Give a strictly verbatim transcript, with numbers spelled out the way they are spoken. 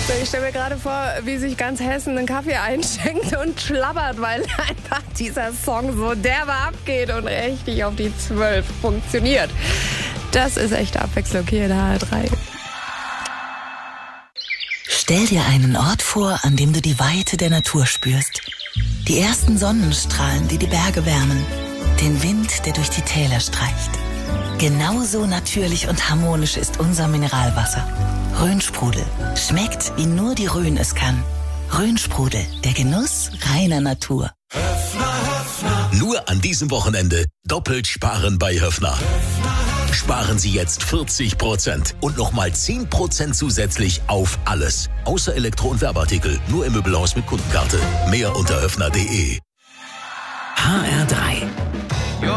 So, ich stelle mir gerade vor, wie sich ganz Hessen einen Kaffee einschenkt und schlabbert, weil einfach dieser Song so derbe abgeht und richtig auf die zwölf funktioniert. Das ist echte Abwechslung hier in H R drei. Stell dir einen Ort vor, an dem du die Weite der Natur spürst. Die ersten Sonnenstrahlen, die die Berge wärmen. Den Wind, der durch die Täler streicht. Genauso natürlich und harmonisch ist unser Mineralwasser. Rhönsprudel. Schmeckt, wie nur die Rhön es kann. Rhönsprudel, der Genuss reiner Natur. Höffner, Höffner. Nur an diesem Wochenende doppelt sparen bei Höffner. Höffner. Sparen Sie jetzt vierzig Prozent und nochmal zehn Prozent zusätzlich auf alles. Außer Elektro- und Werbeartikel. Nur im Möbelhaus mit Kundenkarte. Mehr unter höffner punkt de. H R drei